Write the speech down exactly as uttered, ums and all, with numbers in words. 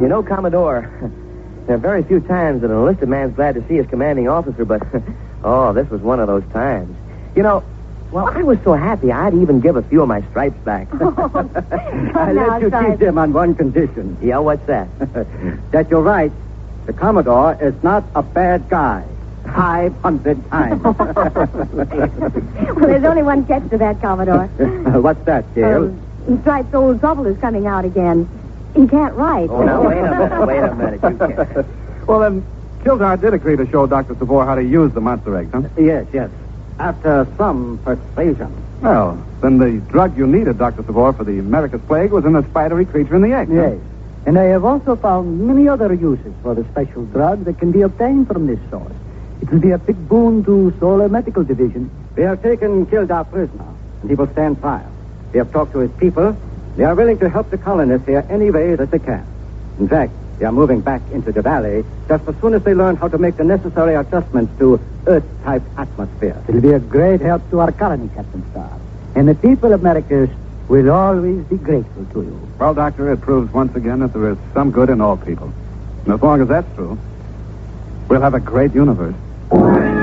You know, Commodore, there are very few times that an enlisted man's glad to see his commanding officer, but, oh, this was one of those times. You know, well, I was so happy I'd even give a few of my stripes back. Oh, I let you Stripes. teach them on one condition. Yeah, what's that? That you're right. The Commodore is not a bad guy. Five hundred times. Well, there's only one catch to that, Commodore. What's that, Gail? Um, Stripe's old trouble is coming out again. He can't write. Oh, now, wait a minute, wait a minute. You can't. Well, then, Kildar did agree to show Doctor Sabor how to use the monster eggs, huh? Yes, yes. After some persuasion. Well, then the drug you needed, Doctor Sabor, for the America's plague was in the spidery creature in the egg. huh? Yes. And I have also found many other uses for the special drug that can be obtained from this source. It will be a big boon to Solar Medical Division. We have taken Kildar prisoner, and he will stand trial. We have talked to his people. They are willing to help the colonists here any way that they can. In fact, they are moving back into the valley just as soon as they learn how to make the necessary adjustments to Earth-type atmosphere. It will be a great help to our colony, Captain Starr. And the people of Americus will always be grateful to you. Well, Doctor, it proves once again that there is some good in all people. And as long as that's true, we'll have a great universe.